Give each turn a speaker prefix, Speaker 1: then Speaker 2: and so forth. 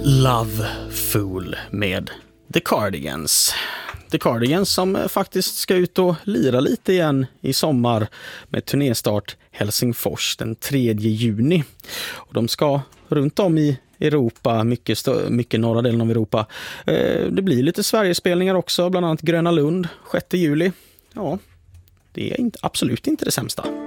Speaker 1: Love Fool med The Cardigans. The Cardigans som faktiskt ska ut och lira lite igen i sommar med turnéstart Helsingfors den 3 juni. Och de ska runt om i Europa, mycket norra delen av Europa. Det blir lite Sverigespelningar också, bland annat Gröna Lund 6 juli. Ja, det är absolut inte det sämsta.